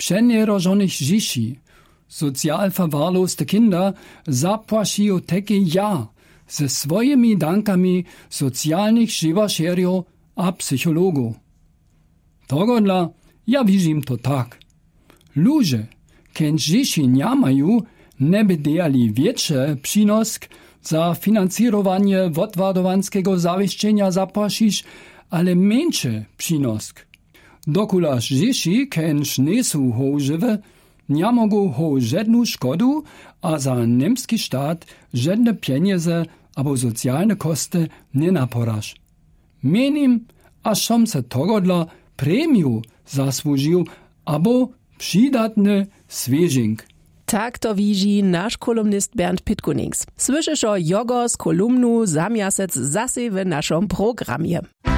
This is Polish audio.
przenierożonych dzieci, socjal verwahrloste Kinder zapłasziją takie ja ze swoimi dankami socjalnych żywaszerów a psychologów. Togodla ja widzim to tak. Ludzie, kęć dzieci nie mają, nie by dali większy przynosk za finansowanie wodładowanskiego zawieszczenia zapłacić, ale mniejszy przynosk. Dokulaż dzieci, kęć nie są hołżywe, nie mogą ho żadną szkodu, a za niemski sztat żadne pieniądze albo socjalne koszty nie naporaż. Menim, a som se togodla premiu zasłużył, albo przydatny świeżing. Tak to widzi nasz kolumnist Bernd Pitkunings. Słyszysz o jogo z kolumnu zamiasec zase w naszym programie.